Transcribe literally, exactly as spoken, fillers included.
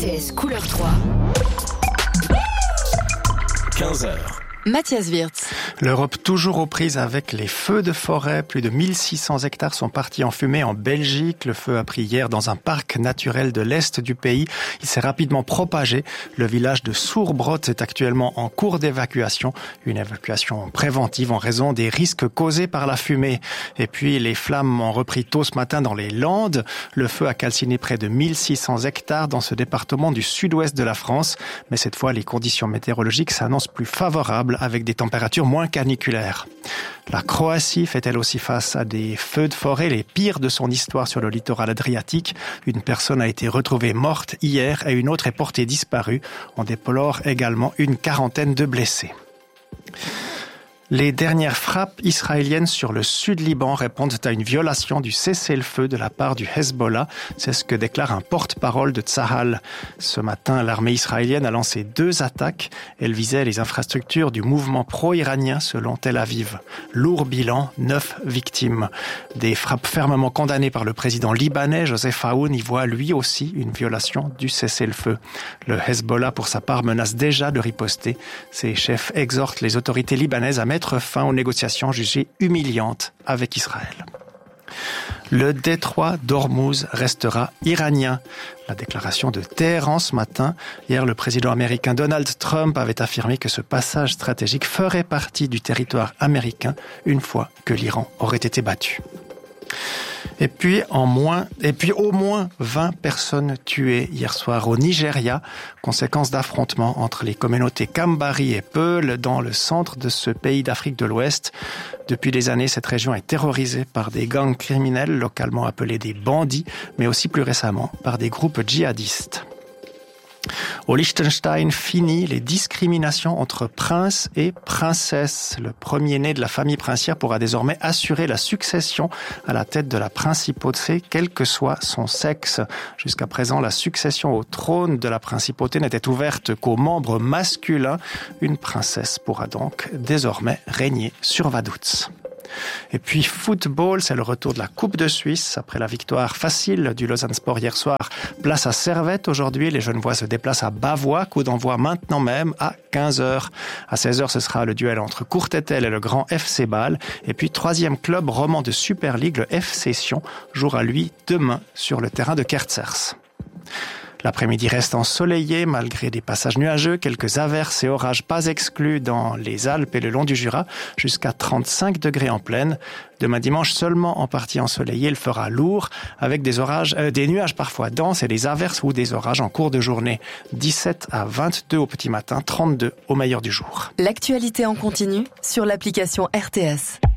T S couleur trois. quinze heures. Mathias Wirtz. L'Europe toujours aux prises avec les feux de forêt. Plus de mille six cents hectares sont partis en fumée en Belgique. Le feu a pris hier dans un parc naturel de l'Est du pays. Il s'est rapidement propagé. Le village de Soerbrot est actuellement en cours d'évacuation. Une évacuation préventive en raison des risques causés par la fumée. Et puis les flammes ont repris tôt ce matin dans les Landes. Le feu a calciné près de mille six cents hectares dans ce département du sud-ouest de la France. Mais cette fois, les conditions météorologiques s'annoncent plus favorables, avec des températures moins caniculaires. La Croatie fait elle aussi face à des feux de forêt, les pires de son histoire sur le littoral adriatique. Une personne a été retrouvée morte hier et une autre est portée disparue. On déplore également une quarantaine de blessés. Les dernières frappes israéliennes sur le sud-Liban répondent à une violation du cessez-le-feu de la part du Hezbollah. C'est ce que déclare un porte-parole de Tsahal. Ce matin, l'armée israélienne a lancé deux attaques. Elle visait les infrastructures du mouvement pro-iranien selon Tel Aviv. Lourd bilan, neuf victimes. Des frappes fermement condamnées par le président libanais, Joseph Aoun, y voit lui aussi une violation du cessez-le-feu. Le Hezbollah, pour sa part, menace déjà de riposter. Ses chefs exhortent les autorités libanaises à mettre fin aux négociations jugées humiliantes avec Israël. Le détroit d'Ormuz restera iranien. La déclaration de Téhéran ce matin. Hier, le président américain Donald Trump avait affirmé que ce passage stratégique ferait partie du territoire américain une fois que l'Iran aurait été battu. Et puis, en moins, et puis au moins vingt personnes tuées hier soir au Nigeria, conséquence d'affrontements entre les communautés Kambari et Peul dans le centre de ce pays d'Afrique de l'Ouest. Depuis des années, cette région est terrorisée par des gangs criminels localement appelés des bandits, mais aussi plus récemment par des groupes djihadistes. Au Liechtenstein, fini les discriminations entre princes et princesses. Le premier-né de la famille princière pourra désormais assurer la succession à la tête de la principauté, quel que soit son sexe. Jusqu'à présent, la succession au trône de la principauté n'était ouverte qu'aux membres masculins. Une princesse pourra donc désormais régner sur Vaduz. Et puis football, c'est le retour de la Coupe de Suisse. Après la victoire facile du Lausanne Sport hier soir, place à Servette aujourd'hui. Les Genevois se déplacent à Bavois, coup d'envoi maintenant même à quinze heures. À seize heures, ce sera le duel entre Courtétel et le grand F C Bâle. Et puis troisième club roman de Super League, le F C Sion, jouera lui demain sur le terrain de Kerzers. L'après-midi reste ensoleillé malgré des passages nuageux, quelques averses et orages pas exclus dans les Alpes et le long du Jura, jusqu'à trente-cinq degrés en plaine. Demain dimanche, seulement en partie ensoleillé, il fera lourd avec des orages, euh, des nuages parfois denses et des averses ou des orages en cours de journée. dix-sept à vingt-deux au petit matin, trente-deux au meilleur du jour. L'actualité en continu sur l'application R T S.